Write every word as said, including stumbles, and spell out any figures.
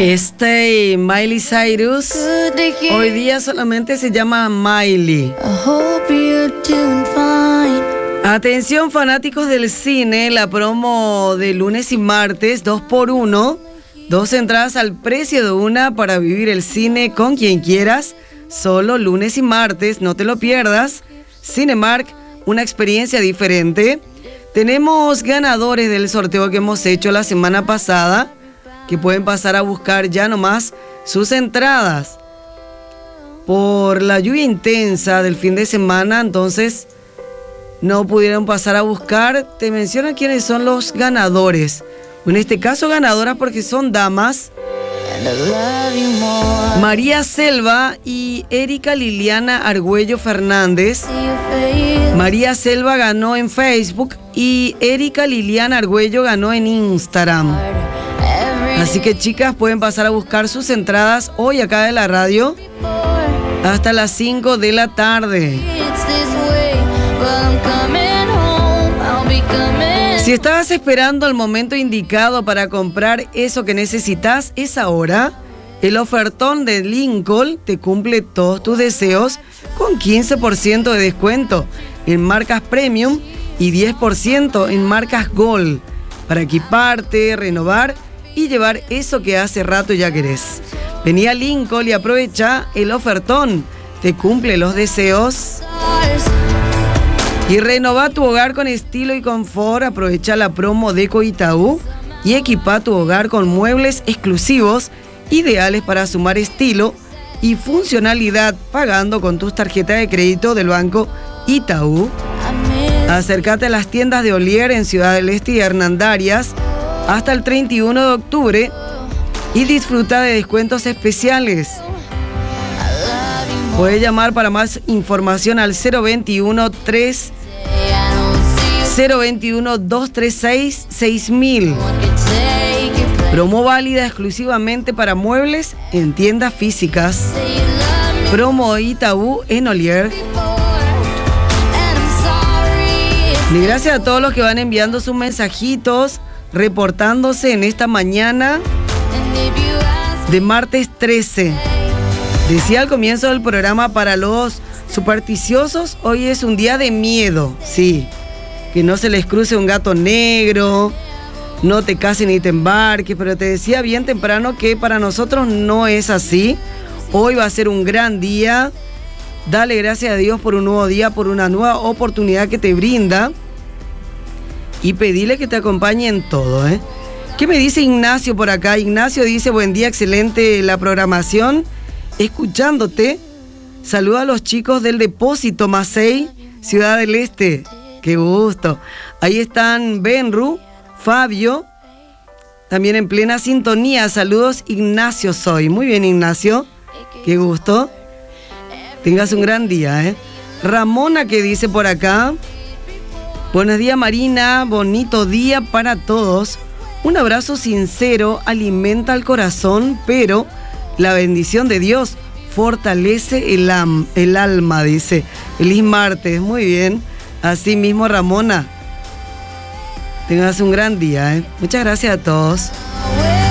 Este Miley Cyrus hoy día solamente se llama Miley. Atención fanáticos del cine, la promo de lunes y martes, dos por uno, dos entradas al precio de una para vivir el cine con quien quieras, solo lunes y martes, no te lo pierdas. Cinemark, una experiencia diferente. Tenemos ganadores del sorteo que hemos hecho la semana pasada, que pueden pasar a buscar ya nomás sus entradas. Por la lluvia intensa del fin de semana, entonces no pudieron pasar a buscar. Te menciono quiénes son los ganadores. En este caso ganadoras porque son damas. María Selva y Erika Liliana Argüello Fernández. María Selva ganó en Facebook y Erika Liliana Argüello ganó en Instagram. Así que chicas, pueden pasar a buscar sus entradas hoy acá de la radio hasta las cinco de la tarde. Si estabas esperando el momento indicado para comprar eso que necesitas, es ahora. El ofertón de Lincoln te cumple todos tus deseos con quince por ciento de descuento en marcas premium y diez por ciento en marcas Gold para equiparte, renovar y llevar eso que hace rato ya querés. Vení a Lincoln y aprovecha el ofertón. Te cumple los deseos. Y renova tu hogar con estilo y confort. Aprovecha la promo Deco Itaú y equipa tu hogar con muebles exclusivos, ideales para sumar estilo y funcionalidad, pagando con tus tarjetas de crédito del Banco Itaú. Acércate a las tiendas de Olier en Ciudad del Este y Hernandarias hasta el treinta y uno de octubre y disfruta de descuentos especiales. Puedes llamar para más información al cero veintiuno, tres, cero veintiuno, dos treinta y seis, seis mil. Promo válida exclusivamente para muebles en tiendas físicas. Promo Itaú en Olier. Y gracias a todos los que van enviando sus mensajitos, reportándose en esta mañana de martes trece. Decía al comienzo del programa, para los supersticiosos, hoy es un día de miedo, sí. Que no se les cruce un gato negro, no te cases ni te embarques, pero te decía bien temprano que para nosotros no es así. Hoy va a ser un gran día. Dale gracias a Dios por un nuevo día, por una nueva oportunidad que te brinda. Y pedile que te acompañe en todo, ¿eh? ¿Qué me dice Ignacio por acá? Ignacio dice, buen día, excelente la programación. Escuchándote. Saluda a los chicos del Depósito Macei, Ciudad del Este. Qué gusto. Ahí están Benru, Fabio, también en plena sintonía. Saludos, Ignacio soy. Muy bien, Ignacio. Qué gusto. Tengas un gran día, ¿eh? Ramona, que dice por acá. Buenos días, Marina. Bonito día para todos. Un abrazo sincero alimenta el corazón, pero la bendición de Dios fortalece el, am, el alma, dice. Feliz martes. Muy bien. Así mismo, Ramona. Tengas un gran día, ¿eh? Muchas gracias a todos.